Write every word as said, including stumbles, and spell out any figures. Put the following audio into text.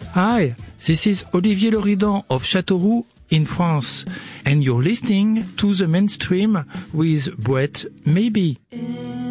Hi, this is Olivier Loridan of Châteauroux in France, and you're listening to The Mainstream with Brett Maybe.